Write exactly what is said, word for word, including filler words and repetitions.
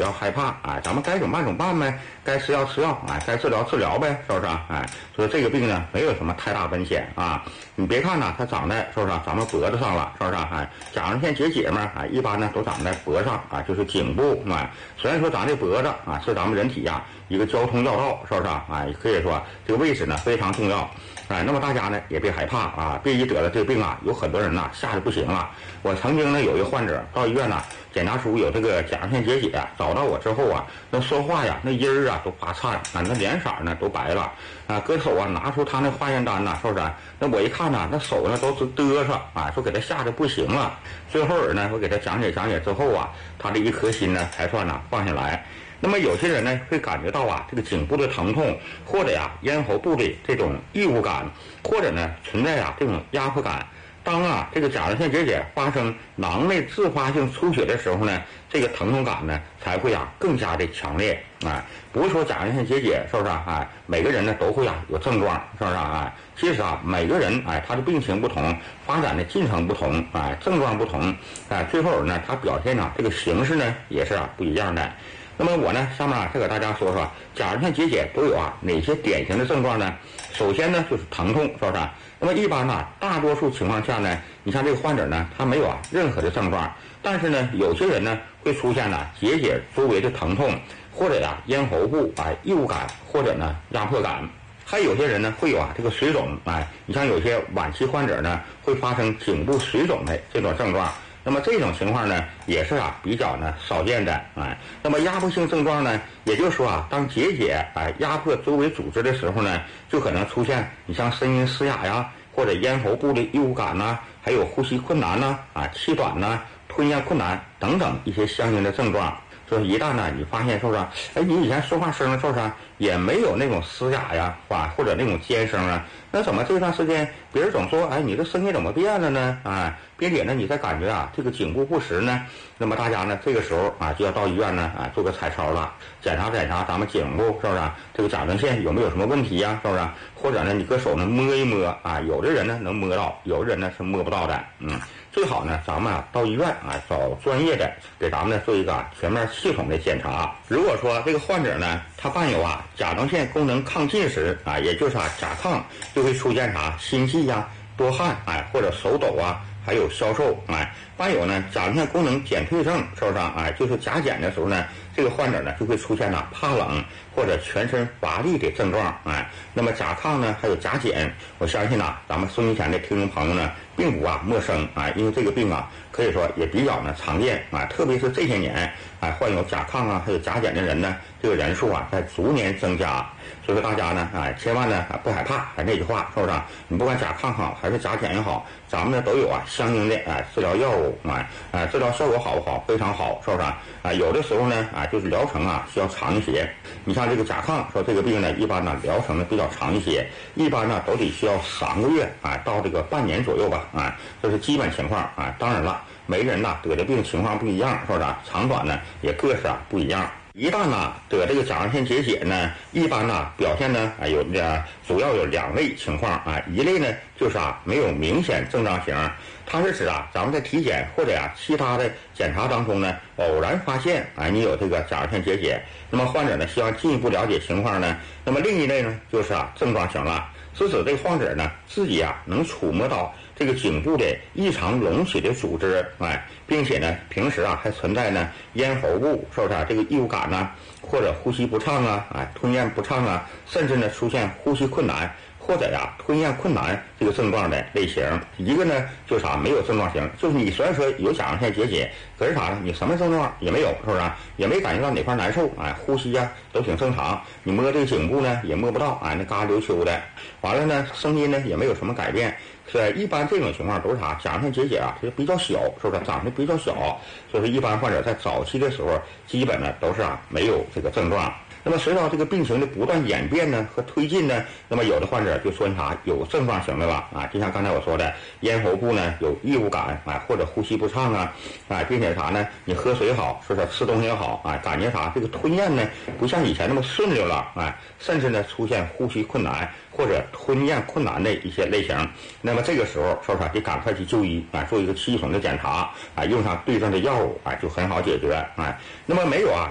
要害怕，哎，咱们该怎么办怎么办呗，该吃药吃药，哎，该治疗治疗呗，是不是啊？哎，所以这个病呢没有什么太大危险啊。你别看呢，它长在是不是啊咱们脖子上了，是不是啊？哎，甲状腺结节嘛，啊，一般呢都长在脖子上啊，就是颈部啊。虽然说咱这脖子啊是咱们人体呀、啊、一个交通要道，是不是啊？哎，可以说这个位置呢非常重要。哎，那么大家呢也别害怕啊，别一得了这个病啊，有很多人呐吓得不行了。我曾经呢有一个患者到医院呢检查出有这个甲状腺结节，找到我之后啊，那说话呀那音儿啊都发颤啊，那脸色呢都白了啊，搁手啊拿出他那化验单呐，是不是？那我一看呐，那手呢都是嘚瑟啊，说给他吓得不行了。最后呢，我给他讲解讲解之后啊，他这一颗心呢才算呢放下来。那么有些人呢会感觉到啊这个颈部的疼痛，或者呀咽喉部的这种异物感，或者呢存在啊这种压迫感。当啊这个甲状腺结节发生囊内自发性出血的时候呢，这个疼痛感呢才会啊更加的强烈啊。不是说甲状腺结节是不是啊？哎，每个人呢都会啊有症状，是不是啊？哎，其实啊每个人哎他的病情不同，发展的进程不同，哎症状不同，哎最后呢他表现呢这个形式呢也是啊不一样的。那么我呢，下面啊再给大家说说甲状腺结节都有啊哪些典型的症状呢？首先呢就是疼痛，是不是？那么一般呢，大多数情况下呢，你像这个患者呢，他没有啊任何的症状，但是呢，有些人呢会出现呢结节周围的疼痛，或者呀咽喉部啊异物感，或者呢压迫感。还有些人呢会有啊这个水肿，哎，你像有些晚期患者呢会发生颈部水肿的这种症状。那么这种情况呢，也是啊比较呢少见的，哎。那么压迫性症状呢，也就是说啊，当结节哎压迫周围组织的时候呢，就可能出现你像声音嘶哑呀，或者咽喉部的异物感呐、啊，还有呼吸困难呐、啊，啊气短呐、啊，吞咽困难等等一些相应的症状。就是一旦呢，你发现是不是？哎，你以前说话声是不是也没有那种嘶哑呀，啊，或者那种尖声啊？那怎么这段时间别人总说，哎，你这声音怎么变了呢？啊，并且呢，你再感觉啊，这个颈部不实呢？那么大家呢，这个时候啊，就要到医院呢，啊，做个彩超了，检查检查咱们颈部是不是？这个甲状腺有没有什么问题呀？是不是？或者呢，你搁手呢摸一摸啊，有的人呢能摸到，有的人呢是摸不到的，嗯。最好呢，咱们啊到医院啊找专业的给咱们呢做一个全面系统的检查。如果说这个患者呢，他伴有啊甲状腺功能亢进时啊，也就是啊甲亢，就会出现啥心悸呀、多汗哎，或者手抖啊，还有消瘦哎。伴有呢甲状腺功能减退症，是不是啊？哎，就是甲减的时候呢，这个患者呢就会出现呢怕冷或者全身乏力的症状哎。那么甲亢呢还有甲减，我相信呢咱们收音前的听众朋友呢并不啊陌生啊，因为这个病啊可以说也比较呢常见啊，特别是这些年啊患有甲亢啊还有甲减的人呢，这个人数啊在逐年增加。所以说大家呢哎千万呢不害怕，还那句话是不是？你不管甲亢好还是甲减也好，咱们呢都有啊相应的哎治疗药物啊，啊治疗效果好不好？非常好，是不是啊？啊有的时候呢啊就是疗程啊需要长一些。你像这个甲亢说这个病呢，一般呢疗程呢比较长一些，一般呢都得需要三个月啊到这个半年左右吧啊，这是基本情况啊。当然了，每个人呐得的病情况不一样，是不是啊？长短呢也各是啊不一样。一旦呢得这个甲状腺结节呢，一般呢表现呢啊有的主要有两类情况啊，一类呢就是啊没有明显症状型，它是指啊咱们在体检或者呀、啊、其他的检查当中呢偶然发现啊你有这个甲状腺结节，那么患者呢希望进一步了解情况呢，那么另一类呢就是啊症状型了，是指这个患者呢自己啊能触摸到这个颈部的异常隆起的组织，哎，并且呢平时啊还存在呢咽喉部是不是啊这个异物感呢，或者呼吸不畅啊，哎吞咽不畅啊，甚至呢出现呼吸困难或者呀吞咽困难这个症状的类型。一个呢就是啥没有症状型，就是你虽然说有甲状腺结节，可是啥呢？你什么症状也没有，是不是啊？也没感觉到哪块难受，哎，呼吸呀、啊、都挺正常。你摸这个颈部呢也摸不到，哎，那嘎溜秋的。完了呢，声音呢也没有什么改变。是一般这种情况都是啥？甲状腺结节啊，它比较小，是不是？长得比较小，所以说一般患者在早期的时候，基本呢都是啊没有这个症状。那么随着这个病情的不断演变呢和推进呢，那么有的患者就说啥有症状型的了啊，就像刚才我说的，咽喉部呢有异物感啊，或者呼吸不畅啊，啊，并且啥呢？你喝水好，是不是吃东西也好啊？感觉啥这个吞咽呢不像以前那么顺溜了啊，甚至呢出现呼吸困难或者吞咽困难的一些类型。那么这个时候是不是得赶快去就医啊，做一个系统的检查啊，用上对症的药物啊，就很好解决啊。那么没有啊。